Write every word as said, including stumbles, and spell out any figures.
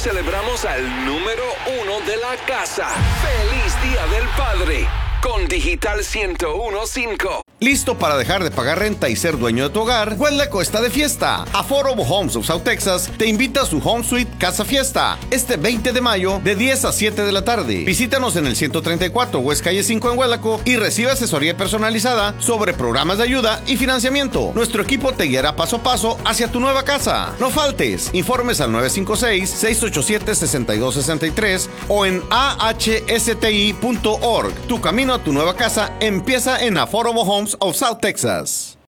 celebramos al número uno de la casa. ¡Feliz Día del Padre! Con Digital ciento uno punto cinco. ¿Listo para dejar de pagar renta y ser dueño de tu hogar? Hueleco está de fiesta. Affordable Homes of South Texas te invita a su Home Suite Casa Fiesta este veinte de mayo de diez a siete de la tarde. Visítanos en el ciento treinta y cuatro West Calle cinco en Hueleco y recibe asesoría personalizada sobre programas de ayuda y financiamiento. Nuestro equipo te guiará paso a paso hacia tu nueva casa. No faltes. Informes al nueve cinco seis, seis ocho siete, seis dos seis tres o en a h s t i punto org. Tu camino a tu nueva casa empieza en Affordable Homes of South Texas.